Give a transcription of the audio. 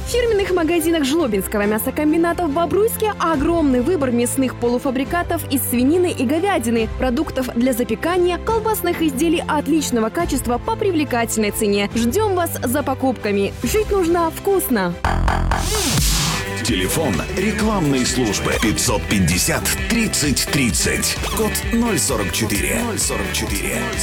В фирменных магазинах Жлобинского мясокомбината в Бобруйске огромный выбор мясных полуфабрикатов из свинины и говядины, продуктов для запекания, колбасных изделий отличного качества по привлекательной цене. Ждем вас за покупками. Жить нужно вкусно. Телефон рекламной службы 550 30 30. Код 044.